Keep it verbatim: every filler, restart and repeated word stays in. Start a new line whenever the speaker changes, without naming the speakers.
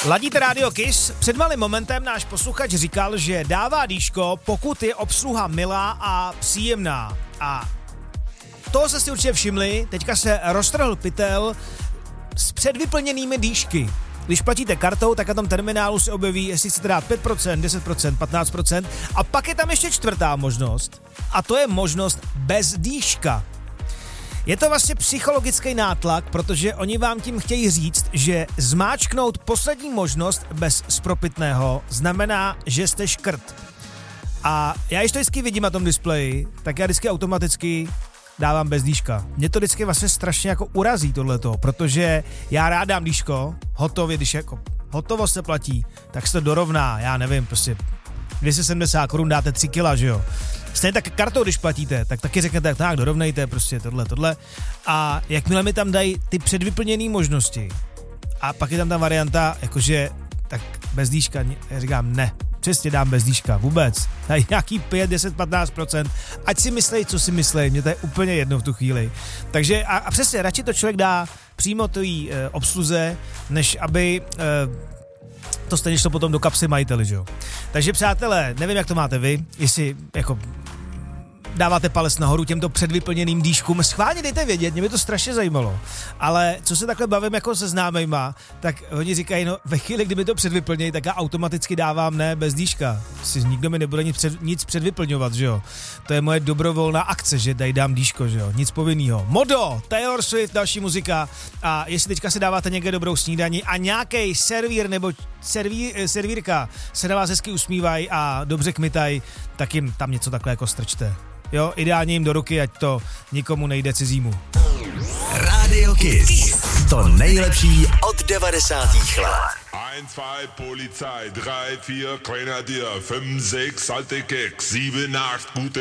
Ladíte Radio Kiss? Před malým momentem náš posluchač říkal, že dává dýško, pokud je obsluha milá a příjemná. A toho jste si určitě všimli, teďka se roztrhl pytel s předvyplněnými dýšky. Když platíte kartou, tak na tom terminálu se objeví, jestli chcete dát pět procent, deset procent, patnáct procent a pak je tam ještě čtvrtá možnost a to je možnost bez dýška. Je to vlastně psychologický nátlak, protože oni vám tím chtějí říct, že zmáčknout poslední možnost bez spropitného znamená, že jste škrt. A já když to vždycky vidím na tom displeji, tak já vždycky automaticky dávám bez dýška. Mě to vždycky vlastně strašně jako urazí tohleto, protože já rád dám dýško, hotově, když jako hotovost se platí, tak se to dorovná, já nevím, prostě dvě stě sedmdesát korun dáte tři kila, že jo. Stejně tak kartou, když platíte, tak taky řeknete, tak dorovnejte, prostě tohle, tohle. A jakmile mi tam dají ty předvyplněné možnosti a pak je tam ta varianta, jakože tak bez dýška, já říkám ne, přesně dám bez dýška, vůbec. Dají nějaký pět, deset, patnáct procent, ať si myslej, co si myslej, mě to je úplně jedno v tu chvíli. Takže a, a přesně, radši to člověk dá přímo tý e, obsluze, než aby e, to stejně šlo potom do kapsy majiteli, že jo. Takže přátelé, nevím, jak to máte vy, jestli jako dáváte palec nahoru těmto předvyplněným dýškům. Schválně dejte vědět, mě by to strašně zajímalo. Ale co se takhle bavím jako se známejma, tak oni říkají, no ve chvíli, kdyby to předvyplnějí, tak já automaticky dávám ne bez dýška. Si nikdo mi nebude nic, před, nic předvyplňovat, že jo. To je moje dobrovolná akce, že daj dám dýško, že jo. Nic povinnýho. Modo, Taylor Swift, další muzika. A jestli teďka si dáváte někde dobrou snídani a nějaký servír nebo serví, servírka se na vás hezky usmívají a dobře kmitaj, tak jim tam něco takhle jako strčte. Jo, ideálně jim do ruky, ať to nikomu nejde cizímu.
Radio Kiss. To nejlepší od devadesátých let.
eins, zwei, Polizei, drei, vier, Grenadier, fünf, sechs, alte Keks, sieben, acht, gute